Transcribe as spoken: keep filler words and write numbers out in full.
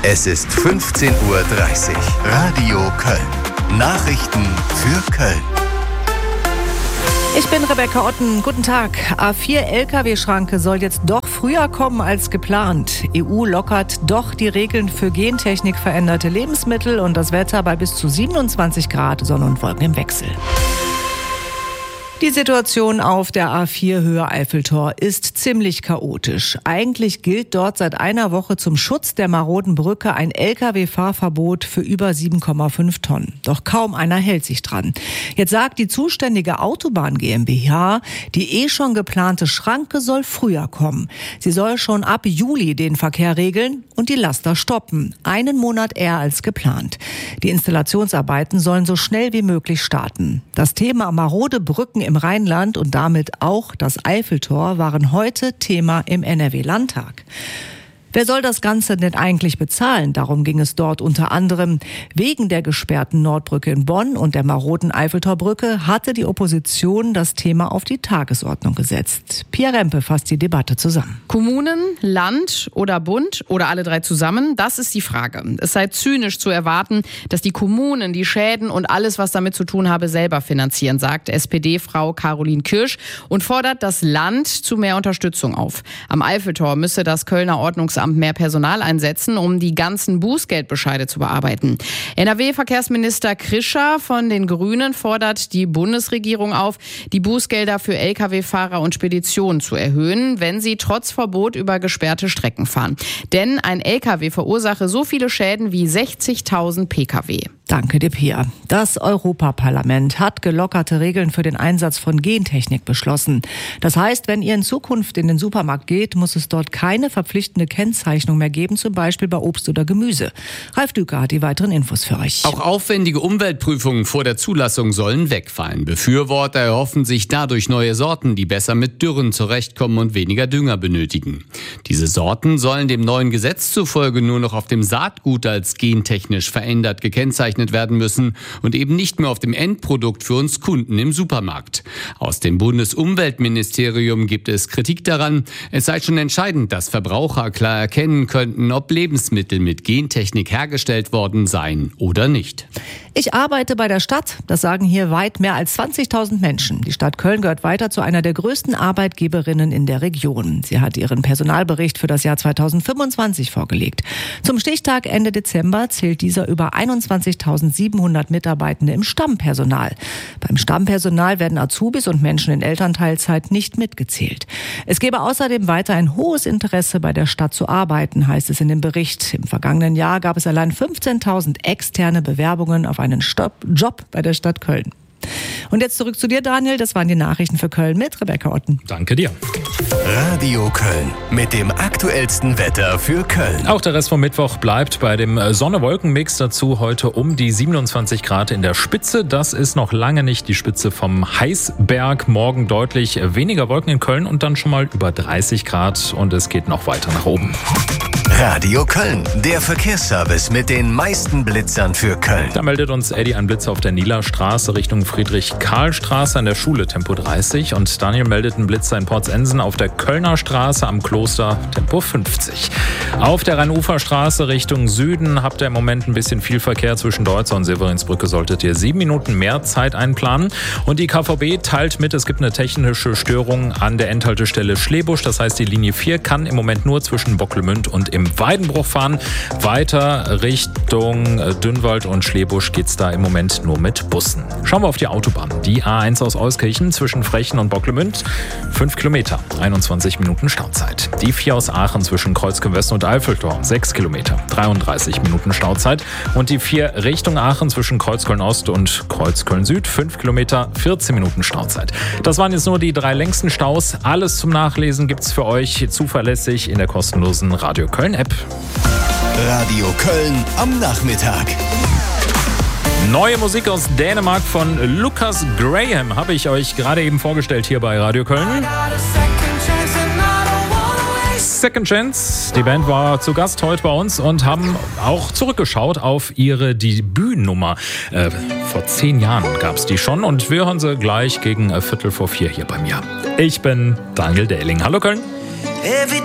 Es ist fünfzehn Uhr dreißig. Radio Köln. Nachrichten für Köln. Ich bin Rebecca Otten. Guten Tag. A vier L K W-Schranke soll jetzt doch früher kommen als geplant. E U lockert doch die Regeln für Gentechnik veränderte Lebensmittel und das Wetter bei bis zu siebenundzwanzig Grad, Sonne und Wolken im Wechsel. Die Situation auf der A vier Höhe Eiffeltor ist ziemlich chaotisch. Eigentlich gilt dort seit einer Woche zum Schutz der maroden Brücke ein L K W-Fahrverbot für über sieben Komma fünf Tonnen. Doch kaum einer hält sich dran. Jetzt sagt die zuständige Autobahn GmbH, die eh schon geplante Schranke soll früher kommen. Sie soll schon ab Juli den Verkehr regeln und die Laster stoppen. Einen Monat eher als geplant. Die Installationsarbeiten sollen so schnell wie möglich starten. Das Thema marode Brücken im Rheinland und damit auch das Eiffeltor waren heute Thema im N R W-Landtag. Wer soll das Ganze denn eigentlich bezahlen? Darum ging es dort unter anderem. Wegen der gesperrten Nordbrücke in Bonn und der maroden Eiffeltorbrücke hatte die Opposition das Thema auf die Tagesordnung gesetzt. Pia Rempe fasst die Debatte zusammen. Kommunen, Land oder Bund oder alle drei zusammen? Das ist die Frage. Es sei zynisch zu erwarten, dass die Kommunen die Schäden und alles, was damit zu tun habe, selber finanzieren, sagt S P D-Frau Caroline Kirsch und fordert das Land zu mehr Unterstützung auf. Am Eiffeltor müsse das Kölner Ordnungsamt mehr Personal einsetzen, um die ganzen Bußgeldbescheide zu bearbeiten. N R W-Verkehrsminister Krischer von den Grünen fordert die Bundesregierung auf, die Bußgelder für L K W-Fahrer und Speditionen zu erhöhen, wenn sie trotz Verbot über gesperrte Strecken fahren. Denn ein L K W verursache so viele Schäden wie sechzigtausend P K W. Danke dir, Pia. Das Europaparlament hat gelockerte Regeln für den Einsatz von Gentechnik beschlossen. Das heißt, wenn ihr in Zukunft in den Supermarkt geht, muss es dort keine verpflichtende Kennzeichnung mehr geben, zum Beispiel bei Obst oder Gemüse. Ralf Düker hat die weiteren Infos für euch. Auch aufwendige Umweltprüfungen vor der Zulassung sollen wegfallen. Befürworter erhoffen sich dadurch neue Sorten, die besser mit Dürren zurechtkommen und weniger Dünger benötigen. Diese Sorten sollen dem neuen Gesetz zufolge nur noch auf dem Saatgut als gentechnisch verändert gekennzeichnet werden müssen und eben nicht mehr auf dem Endprodukt für uns Kunden im Supermarkt. Aus dem Bundesumweltministerium gibt es Kritik daran, es sei schon entscheidend, dass Verbraucher klar erkennen könnten, ob Lebensmittel mit Gentechnik hergestellt worden seien oder nicht. Ich arbeite bei der Stadt, das sagen hier weit mehr als zwanzigtausend Menschen. Die Stadt Köln gehört weiter zu einer der größten Arbeitgeberinnen in der Region. Sie hat ihren Personalbericht für das Jahr zweitausendfünfundzwanzig vorgelegt. Zum Stichtag Ende Dezember zählt dieser über einundzwanzigtausendsiebenhundert Mitarbeitende im Stammpersonal. Beim Stammpersonal werden Azubis und Menschen in Elternteilzeit nicht mitgezählt. Es gebe außerdem weiter ein hohes Interesse bei der Stadt zu arbeiten, heißt es in dem Bericht. Im vergangenen Jahr gab es allein fünfzehntausend externe Bewerbungen auf einen Job bei der Stadt Köln. Und jetzt zurück zu dir, Daniel. Das waren die Nachrichten für Köln mit Rebecca Otten. Danke dir. Radio Köln mit dem aktuellsten Wetter für Köln. Auch der Rest vom Mittwoch bleibt bei dem Sonne-Wolken-Mix. Dazu heute um die siebenundzwanzig Grad in der Spitze. Das ist noch lange nicht die Spitze vom Heißberg. Morgen deutlich weniger Wolken in Köln und dann schon mal über dreißig Grad. Und es geht noch weiter nach oben. Radio Köln, der Verkehrsservice mit den meisten Blitzern für Köln. Da meldet uns Eddie ein Blitzer auf der Nieler Straße Richtung Friedrich-Karl-Straße an der Schule Tempo dreißig. Und Daniel meldet einen Blitzer in Porzensen auf der Kölner Straße am Kloster Tempo fünfzig. Auf der Rhein-Ufer-Straße Richtung Süden habt ihr im Moment ein bisschen viel Verkehr. Zwischen Deutzer und Severinsbrücke solltet ihr sieben Minuten mehr Zeit einplanen. Und die K V B teilt mit, es gibt eine technische Störung an der Endhaltestelle Schlebusch. Das heißt, die Linie vier kann im Moment nur zwischen Bocklemünd und im Weidenbruch fahren. Weiter Richtung Dünnwald und Schlebusch geht's da im Moment nur mit Bussen. Schauen wir auf die Autobahn. Die A eins aus Euskirchen zwischen Frechen und Bocklemünd. fünf Kilometer, einundzwanzig Minuten Stauzeit. Die vier aus Aachen zwischen Kreuzkirchen und Eiffeltor. sechs Kilometer, dreiunddreißig Minuten Stauzeit. Und die vier Richtung Aachen zwischen Kreuzköln Ost und Kreuzköln Süd. fünf Kilometer, vierzehn Minuten Stauzeit. Das waren jetzt nur die drei längsten Staus. Alles zum Nachlesen gibt's für euch zuverlässig in der kostenlosen Radio Köln App. Radio Köln am Nachmittag. Neue Musik aus Dänemark von Lucas Graham habe ich euch gerade eben vorgestellt hier bei Radio Köln. Second Chance, die Band war zu Gast heute bei uns und haben auch zurückgeschaut auf ihre Debütnummer. Äh, vor zehn Jahren gab es die schon und wir hören sie gleich gegen Viertel vor vier hier bei mir. Ich bin Daniel Dehling. Hallo Köln.